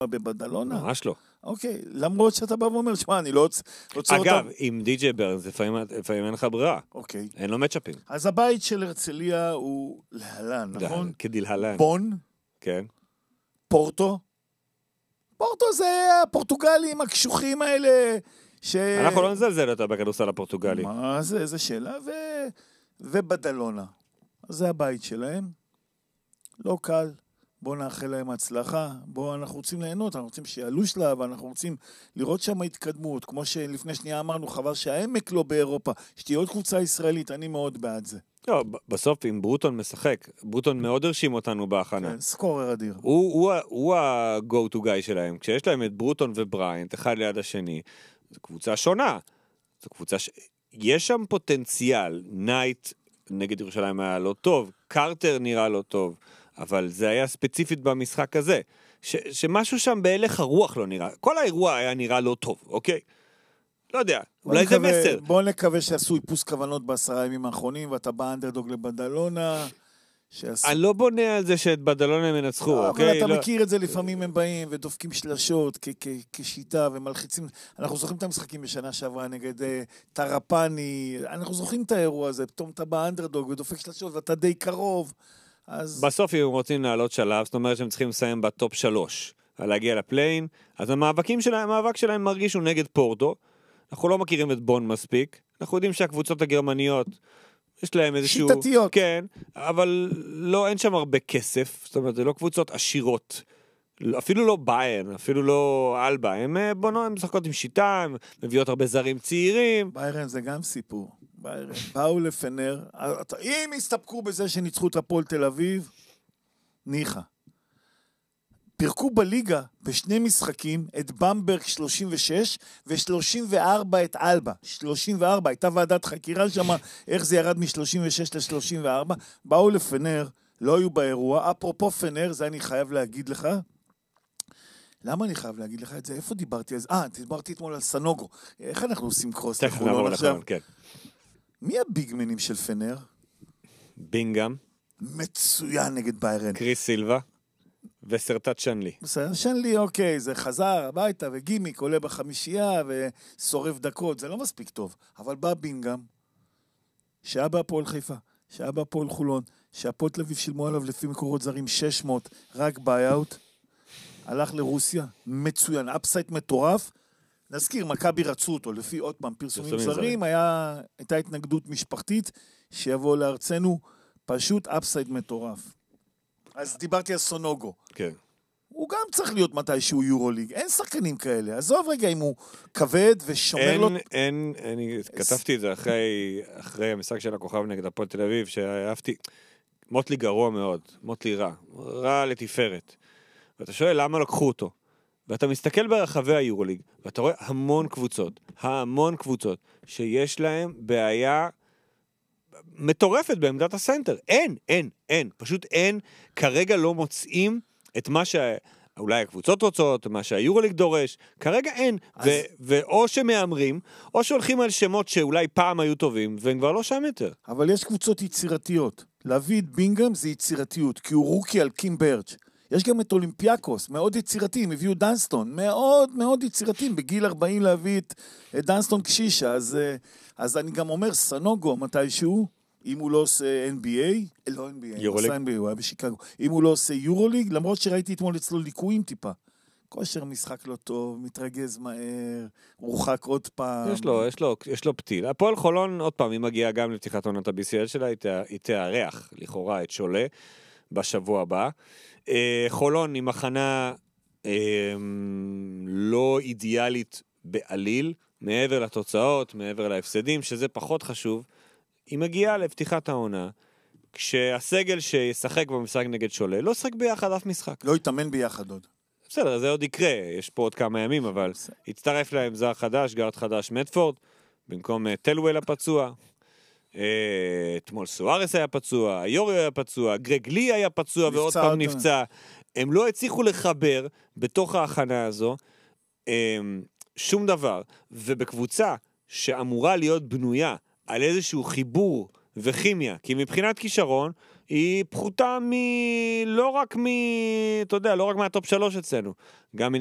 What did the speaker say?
בבדלונה? ממש לא. אוקיי, למרות שאתה בא ואומר, שמע, אני לא רוצה אותם. אגב, עם די.ג'יי ברנס, לפעמים אין לך ברירה. אוקיי. אין לו מצ'אפים. אז הבית של הרצליה הוא להלן, נכון? כדלהלן. בון, כן. פורטו. פורטו זה הפורטוגלים הקשוחים האלה, אנחנו לא נזלזל יותר בכדורסל הפורטוגלי. מה זה? איזה שאלה? ובדלונה. אז זה הבית שלהם. לא קל. בואו נאחל להם הצלחה. בואו, אנחנו רוצים ליהנות, אנחנו רוצים שיעלו שלב, אנחנו רוצים לראות שם התקדמות. כמו שלפני שנייה אמרנו, חבל שהעמק לא באירופה. שתהיה עוד קבוצה ישראלית, אני מאוד בעד זה. לא, בסוף אם ברוטון משחק, ברוטון מאוד הרשים אותנו בהכנה. כן, סקורר אדיר. הוא ה-go to guy שלהם. כשיש להם את ברוטון ובריינט, אחד ליד השני, זו קבוצה שונה. זו קבוצה יש שם פוטנציאל. נייט נגד ירושלים היה לא טוב, קרטר נראה לא טוב, אבל זה היה ספציפית במשחק הזה. שמשהו שם בהלך הרוח לא נראה. כל האירוע היה נראה לא טוב, אוקיי? לא יודע, אולי זה מסר. בוא נקווה שעשו איפוס כוונות ב10 ימים האחרונים, ואתה בא אנדרדוג לבדלונה. אני לא בונה על זה שאת בדלונה הם ינצחו, אוקיי? אבל אתה מכיר את זה, לפעמים הם באים ודופקים שלשות כשיטה ומלחיצים. אנחנו זוכרים את המשחקים בשנה שעברה נגד טרפני, אנחנו זוכרים את האירוע הזה, פתאום אתה בא אנדרדוג ודופק שלשות ואתה די קרוב. בסוף אם רוצים לעלות שלב, זאת אומרת שהם צריכים לסיים בטופ 3, להגיע לפליין, אז המאבק שלהם מרגיש הוא נגד פורטו, אנחנו לא מכירים את בון מספיק, אנחנו יודעים שהקבוצות הגרמניות, יש להם איזשהו... שיטתיות. כן, אבל לא, אין שם הרבה כסף, זאת אומרת, זה לא קבוצות עשירות, אפילו לא ביירן, אפילו לא אלבה, הם משחקות עם שיטה, הם מביאות הרבה זרים צעירים. ביירן זה גם סיפור. ביירן. באו לפנר, אם הסתפקו בזה שניצחו את הפועל תל אביב, ניחה. פירקו בליגה בשני משחקים את במברג 36 ו-34 את אלבה. 34, הייתה ועדת חקירה שם, איך זה ירד מ-36 ל-34. באו לפנר, לא היו באירוע. אפרופו פנר, זה אני חייב להגיד לך. למה אני חייב להגיד לך את זה? איפה דיברתי? דיברתי אתמול על סנוגו. איך אנחנו עושים קרוס לחולון עכשיו? כן. מי הביגמנים של פנר? בינגאם. מצוין נגד ביירן. קריס סילבה. וסרטט שנלי. בסדר, שנלי, אוקיי, זה חזר הביתה וגימיק עולה בחמישייה ושורף דקות, זה לא מספיק טוב. אבל בא בינגאם, שהיה בהפועל חיפה, שהיה בהפועל חולון, שהפועל תל אביב שילמו עליו לפי מקורות זרים 600, רק ביי-אוט, הלך לרוסיה, מצוין, אפסייט מטורף, נזכיר, מכבי רצו אותו, לפי עוד פעם פרסומים זרים, הייתה התנגדות משפחתית, שיבוא לארצנו, פשוט אפסייט מטורף. אז דיברתי על סונוגו. כן. הוא גם צריך להיות מתישהו יורוליג. אין שחקנים כאלה. עזוב רגע אם הוא כבד ושומר לו... אני כתבתי את זה אחרי המשחק של הכוכב נגד הפועל תל אביב, שאהבתי... מוטלי גרוע מאוד. מוטלי רע לתפארת. ואתה שואל למה לקחו אותו. ואתה מסתכל ברחבי היורוליג, ואתה רואה המון קבוצות, שיש להם בעיה... מטורפת בעמדת הסנטר. אין. פשוט אין. כרגע לא מוצאים את מה שאולי הקבוצות רוצות, מה שהיורוליג דורש. כרגע אין. ואו שמאמרים, או שהולכים על שמות שאולי פעם היו טובים, והם כבר לא שם יותר. אבל יש קבוצות יצירתיות. להביא את בינגאם זה יצירתיות, כי הוא רוקי על קים ברץ'. יש גם את אולימפיאקוס, מאוד יצירתיים, הביאו דנסטון, מאוד יצירתיים, בגיל 40 להביא את דנסטון קשישה, אז אני גם אומר, סנוגו מתישהו, אם הוא לא עושה NBA, לא NBA, הוא עושה NBA, הוא היה בשיקגו, אם הוא לא עושה יורוליג, למרות שראיתי אתמול אצלו ליקויים טיפה, כושר משחק לא טוב, מתרגז מהר, רוחק עוד פעם. יש לו פתיל. הפועל חולון, עוד פעם, היא מגיעה גם לפתיחת עונת ה-BCL שלה, היא תארח לכאורה את שולה בשבוע הבא. חולון היא מחנה לא אידיאלית בעליל, מעבר לתוצאות, מעבר להפסדים, שזה פחות חשוב. היא מגיעה לפתיחת העונה, כשהסגל שישחק במשחק נגד שולה, לא שחק ביחד אף משחק. לא יתאמן ביחד עוד. בסדר, זה עוד יקרה, יש פה עוד כמה ימים, אבל הצטרף להם זר חדש, גארד חדש, מטפורד, במקום טלוול הפצוע. אתמול סוארס היה פצוע, היורי היה פצוע, גרג לי היה פצוע ועוד פעם נפצע. הם לא הצליחו לחבר בתוך ההכנה הזו שום דבר, ובקבוצה שאמורה להיות בנויה על איזשהו חיבור וכימיה, כי מבחינת כישרון היא פחותה לא רק מהטופ 3 אצלנו, גם